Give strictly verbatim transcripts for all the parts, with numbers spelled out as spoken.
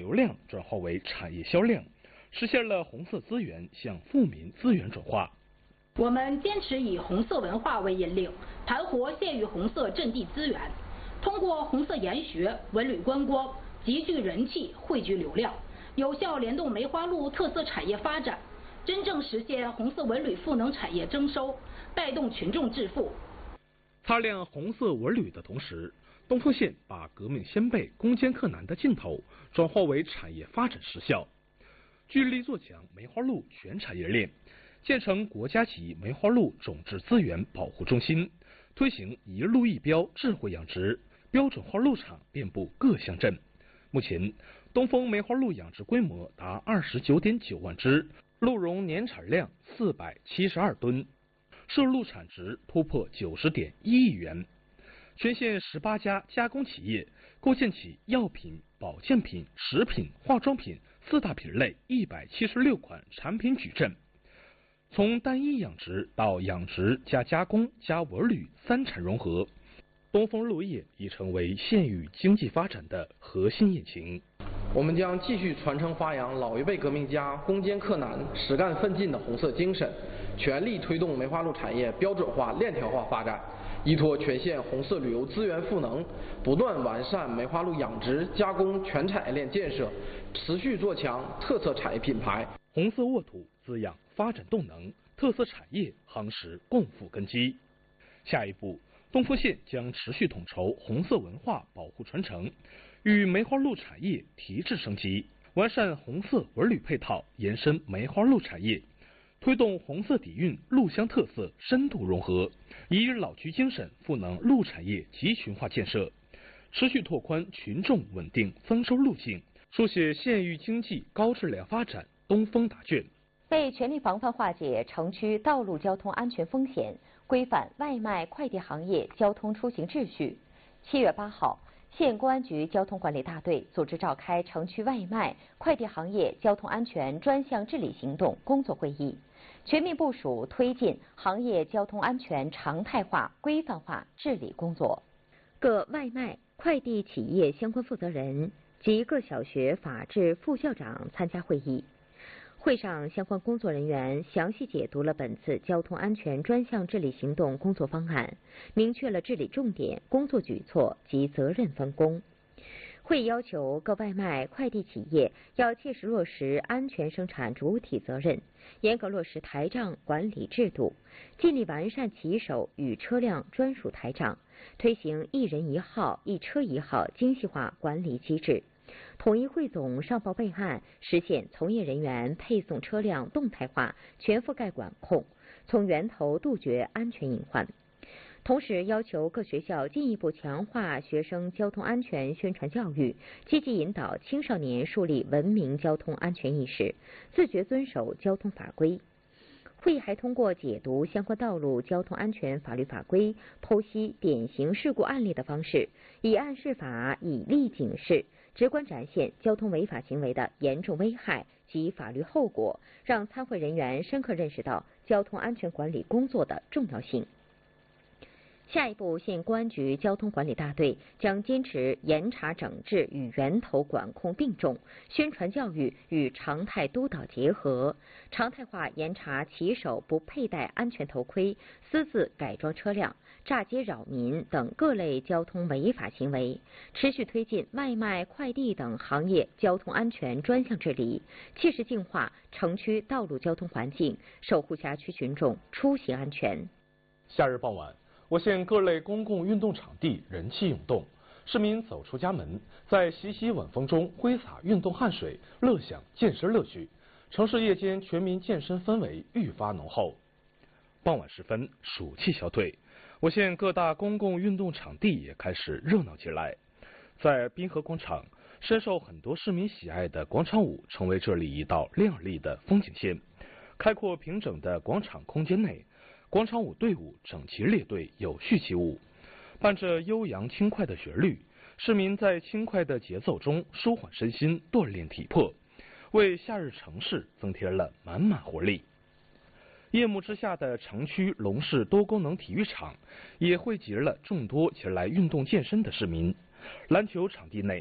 流量转化为产业销量，实现了红色资源向富民资源转化。 我们坚持以红色文化为引领，盘活县域红色阵地资源，通过红色研学、文旅观光集聚人气、汇聚流量，有效联动梅花鹿特色产业发展，真正实现红色文旅赋能产业增收，带动群众致富。 擦亮红色文旅的同时，东丰县把革命先辈攻坚克难的劲头转化为产业发展实效，聚力做强梅花鹿全产业链，建成国家级梅花鹿种质资源保护中心，推行一鹿一标智慧养殖，标准化鹿场遍布各乡镇。目前，东丰梅花鹿养殖规模达二十九点九万只，鹿茸年产量四百七十二吨，摄鹿产值突破九十点一亿元。全县十八家加工企业构建起药品、保健品、食品、化妆品四大品类一百七十六款产品矩阵。从单一养殖到养殖加加工加文旅三产融合，东丰鹿业已成为县域经济发展的核心引擎。 我们将继续传承发扬老一辈革命家攻坚克难、实干奋进的红色精神，全力推动梅花鹿产业标准化、链条化发展，依托全县红色旅游资源赋能，不断完善梅花鹿养殖、加工全产业链建设，持续做强特色产业品牌。 红色沃土滋养发展动能，特色产业夯实共富根基。下一步，东丰县将持续统筹红色文化保护传承，与梅花鹿产业提质升级，完善红色文旅配套，延伸梅花鹿产业，推动红色底蕴鹿乡特色深度融合，以老区精神赋能鹿产业集群化建设，持续拓宽群众稳定增收路径，书写县域经济高质量发展东风答卷。 为全力防范化解城区道路交通安全风险，规范外卖快递行业交通出行秩序，七月八号，县公安局交通管理大队组织召开城区外卖快递行业交通安全专项治理行动工作会议，全面部署推进行业交通安全常态化、规范化治理工作。各外卖快递企业相关负责人及各小学法制副校长参加会议。会上，相关工作人员详细解读了本次交通安全专项治理行动工作方案，明确了治理重点、工作举措及责任分工。会议要求各外卖快递企业要切实落实安全生产主体责任，严格落实台账管理制度，尽力完善骑手与车辆专属台账，推行一人一号、一车一号精细化管理机制。统一汇总上报备案，实现从业人员配送车辆动态化、全覆盖管控，从源头杜绝安全隐患。同时要求各学校进一步强化学生交通安全宣传教育，积极引导青少年树立文明交通安全意识，自觉遵守交通法规。会议还通过解读相关道路交通安全法律法规、剖析典型事故案例的方式，以案释法、以例警示，直观展现交通违法行为的严重危害及法律后果，让参会人员深刻认识到交通安全管理工作的重要性。下一步，县公安局交通管理大队将坚持严查整治与源头管控并重，宣传教育与常态督导结合，常态化严查骑手不佩戴安全头盔、私自改装车辆、炸街扰民等各类交通违法行为，持续推进外卖、快递等行业交通安全专项治理，切实净化城区道路交通环境，守护辖区群众出行安全。 夏日傍晚，我县各类公共运动场地人气涌动，市民走出家门，在习习晚风中挥洒运动汗水，乐享健身乐趣。城市夜间全民健身氛围愈发浓厚。傍晚时分，暑气消退，我县各大公共运动场地也开始热闹起来。在滨河广场，深受很多市民喜爱的广场舞成为这里一道亮丽的风景线。开阔平整的广场空间内，广场舞队伍整齐列队，有序起舞，伴着悠扬轻快的旋律，市民在轻快的节奏中舒缓身心，锻炼体魄，为夏日城市增添了满满活力。夜幕之下的城区龙氏多功能体育场也汇集了众多前来运动健身的市民。篮球场地内，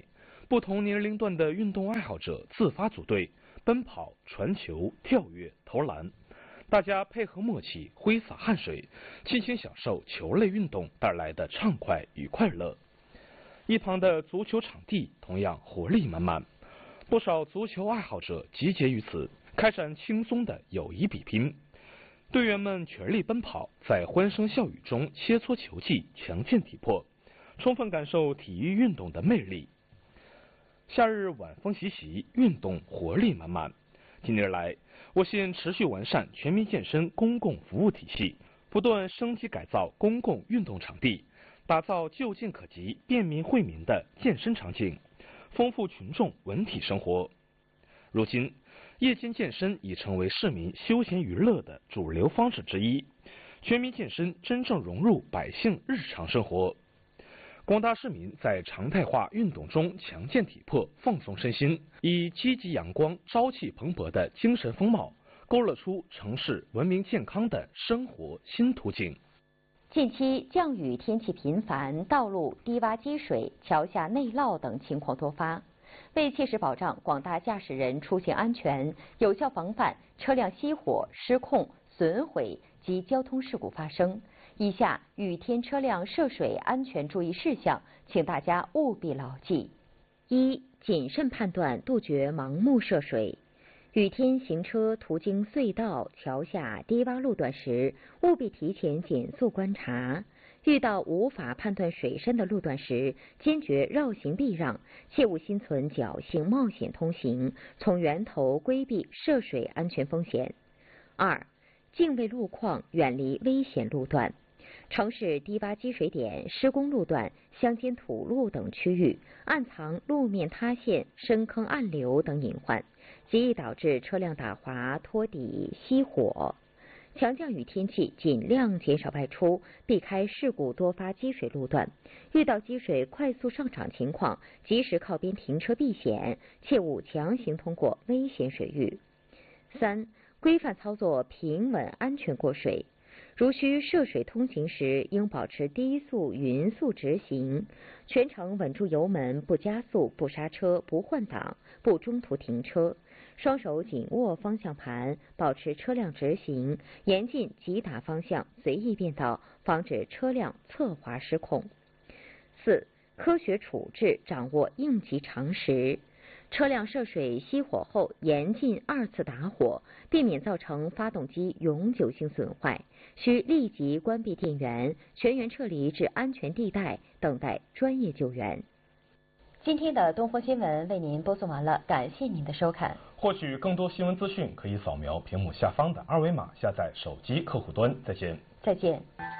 不同年龄段的运动爱好者自发组队奔跑、传球、跳跃、投篮，大家配合默契，挥洒汗水，尽情享受球类运动带来的畅快与快乐。一旁的足球场地同样活力满满，不少足球爱好者集结于此，开展轻松的友谊比拼。队员们全力奔跑，在欢声笑语中切磋球技，强健体魄，充分感受体育运动的魅力。夏日晚风习习，运动活力满满。近年来，我县持续完善全民健身公共服务体系，不断升级改造公共运动场地，打造就近可及、便民惠民的健身场景，丰富群众文体生活。如今，夜间健身已成为市民休闲娱乐的主流方式之一，全民健身真正融入百姓日常生活。广大市民在常态化运动中强健体魄、放松身心，以积极阳光、朝气蓬勃的精神风貌，勾勒出城市文明健康的生活新图景。 近期降雨天气频繁，道路低洼积水、桥下内涝等情况多发。为切实保障广大驾驶人出行安全，有效防范车辆熄火、失控、损毁及交通事故发生，以下雨天车辆涉水安全注意事项，请大家务必牢记：一、谨慎判断，杜绝盲目涉水。雨天行车途经隧道、桥下、低洼路段时，务必提前减速观察。遇到无法判断水深的路段时，坚决绕行避让，切勿心存侥幸冒险通行，从源头规避涉水安全风险。二、敬畏路况，远离危险路段。城市低洼积水点、施工路段、乡间土路等区域，暗藏路面塌陷、深坑暗流等隐患，极易导致车辆打滑、脱底、熄火。强降雨天气，尽量减少外出，避开事故多发积水路段。遇到积水快速上涨情况，及时靠边停车避险，切勿强行通过危险水域。三、规范操作，平稳安全过水。如需涉水通行时，应保持低速匀速直行，全程稳住油门，不加速、不刹车、不换挡、不中途停车，双手紧握方向盘，保持车辆直行，严禁急打方向、随意变道，防止车辆侧滑失控。四、科学处置，掌握应急常识。车辆涉水熄火后，严禁二次打火，避免造成发动机永久性损坏，需立即关闭电源，全员撤离至安全地带，等待专业救援。今天的东风新闻为您播送完了，感谢您的收看。 获取更多新闻资讯，可以扫描屏幕下方的二维码，下载手机客户端。再见。 再见。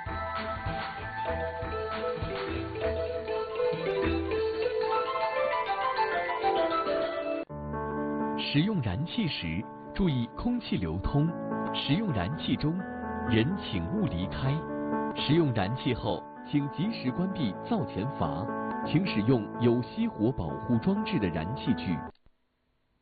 使用燃气时，注意空气流通。使用燃气中，人请勿离开。使用燃气后，请及时关闭灶前阀。请使用有熄火保护装置的燃气具。